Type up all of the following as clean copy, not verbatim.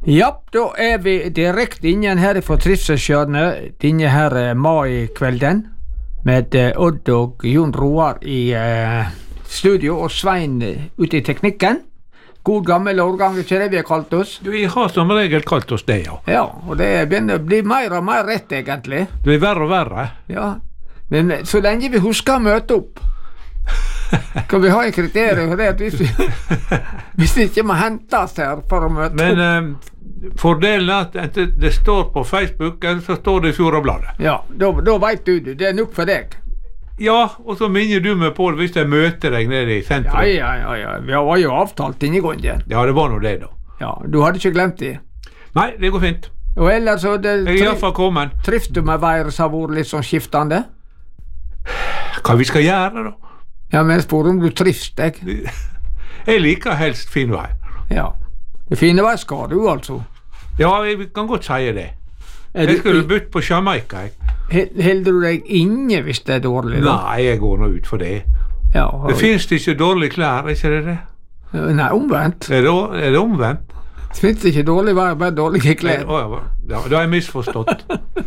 Ja, da vi direkte inne her fra Trivselshjørnet denne her mai-kvelden med Odd og Jon Roar i studio og Svein ute i teknikken. God gammel årgang, ikke det vi har kalt oss? Vi har som regel kalt oss det, ja. Ja, og det begynner å bli mer og mer rett egentlig. Det blir verre og verre. Ja, men så lenge vi husker å møte opp, kan vi ha en kriterium for det at hvis vi ikke må hentes her for å møte opp. Men fordelen er at det står på Facebook, eller så står det i Fjordabladet. Ja, da vet du, det er nok for deg. Ja, og så minner du meg på det hvis jeg møter deg nede i sentrum. Ja, vi var jo avtalt inn i gånden. Ja, det var nå det da. Ja, du hadde ikke glemt det. Nei, det går fint. Og ellers så det... Jeg er i hvert fall kommet. Trivs du med været som har vært litt sånn skiftende? Hva vi skal gjøre da? Ja, men jeg spør om du trivs deg. Jeg liker helst fin vei. Ja, fine vei skal du altså. Ja, vi kan godt si det. Jeg skulle bytte på Jamaica, jeg. Helder du deg inne hvis det er dårlig da? Nei, jeg går nå ut for det. Ja, det finnes ikke dårlige klær, ikke det det? Nei, omvendt. Er det omvendt? Det finnes ikke dårlig vær, bare dårlige klær. Ja, da har jeg misforstått.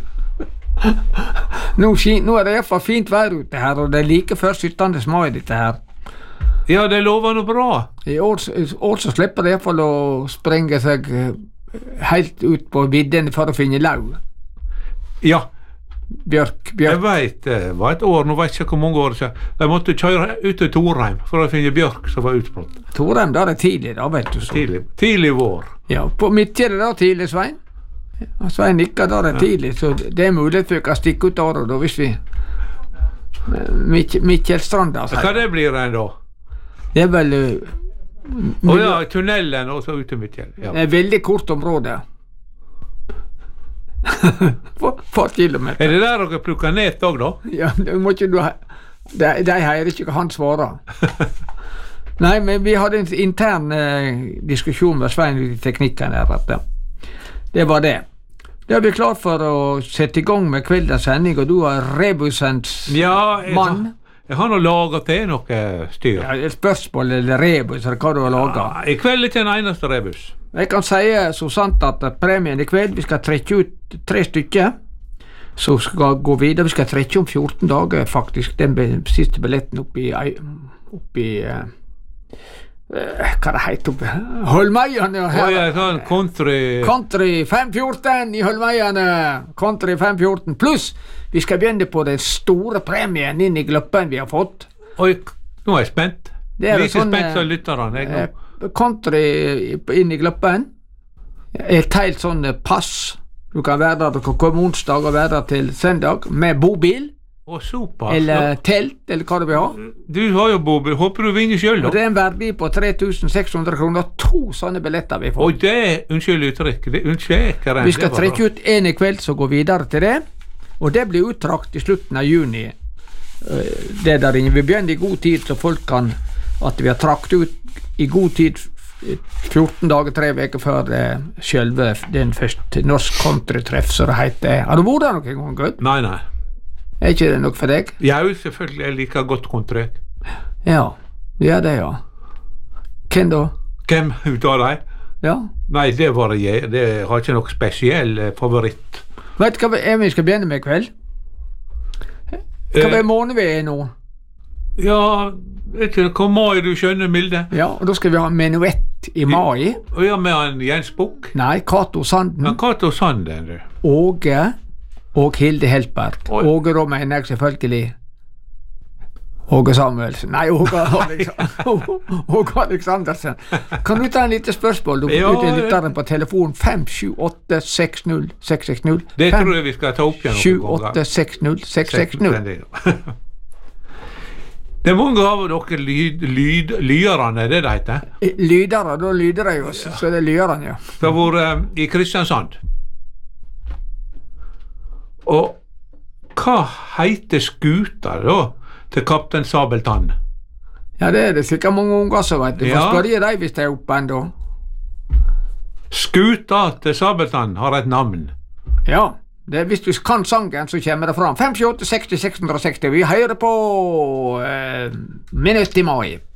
Nå er det i hvert fall fint vær ute her, og det er like før 17. mai dette her. Ja, det lover noe bra. I år så slipper det i hvert fall å sprenge seg helt ut på viddene for å finne lau. Ja. Bjørk. Jeg vet, det var et år, nå vet jeg ikke hvor mange år siden. Jeg måtte kjøre ut til Torheim for å finne bjørk som var utsprått. Torheim, da er det tidlig da, vet du så. Tidlig vår. Ja, på midtgjerde da tidlig, Svein. Ja, Svein nikker da det tidlig, så det er mulighet for å kan stikke ut året da, hvis vi Midtjelstranda. Hva det blir en da? Det er vel... ja, tunnelen og så ut til Midtjeld. Ja. Det er veldig kort område. For kilometer. Er det der dere plukker ned også da? Ja, det må ikke du ha. De hører ikke hva han svarer. Nei, men vi hadde en intern diskusjon med Svein i teknikken her. Det var det. Da er vi klar for å sette i gang med kveldens sending, og du er rebusens mann. Jeg har nå laget til noe styr. Ja, et spørsmål eller rebus, eller hva du har laget. Ja, i kveld er ikke en eneste rebus. Jeg kan si så sant at premien i kveld, vi skal trekke ut 3 stykker, så skal gå videre, vi skal trekke om 14 dager faktisk, den siste billetten oppi hva det heter oppi? Holmeierne sånn Country 514 i Holmeierne, Country 514 pluss vi skal begynne på den store premien inn i gløppen vi har fått. Oi, nå er jeg spent. Like spent som lytterne jeg nå. Country inn i gløppen, et helt sånn pass. Du kan være der, du kan komme onsdag og være der til søndag med bobil. Såpass, eller telt, eller hva du vil ha. Du har jo bobil, håper du vinner selv da. Og det er en verdi på 3600 kroner, 2 sånne billetter vi får. Og det, unnskyld uttrykk, vi skal trekke ut en i kveld som går videre til det, og det blir uttrakt i slutten av juni. Det der inne, vi begynner i god tid, så folk kan, at vi har trakt ut i god tid 14 dager, 3 veker før selve den første norsk countrytreff, så det heter. Har du vært der noen gang, Gud? Nei. Er ikke det nok for deg? Ja, selvfølgelig, jeg liker godt country. Ja, det ja. Hvem da? Hvem ut av deg? Ja. Nei, det var jeg, det har ikke noe spesiell favoritt. Vet du hva vi skal begynne med i kveld? Hva måned vi er nå? Ja, vet du, hva mai du skjønner, Milde? Ja, og da skal vi ha menuett i mai. Ja, med en Jens Bukk? Nei, Cato Sanden. Ja, Cato Sanden, du. Åge og Hilde Heltberg. Åge da mener jeg selvfølgelig Åge Samuelsen. Nei, Åge Aleksandersen. Kan du ta en lite spørsmål? Du kan ut lytte den på telefon 578-60-660. Det tror jeg vi skal ta opp igjen noen ganger. 578-60-660. Det er mange av dere lyderne, det heter? Lydere, da lyder jeg jo, så det er lyderne, ja. Det har vært i Kristiansand. Og hva heter skuta da til kaptein Sabeltann? Ja, det er det sikkert mange unger som vet. Du får spørre deg hvis det er oppe enda. Skuta til Sabeltann har et navn. Ja, hvis du kan sangen så kommer det fram. 578-60-660. Vi hører på Minutt i mai.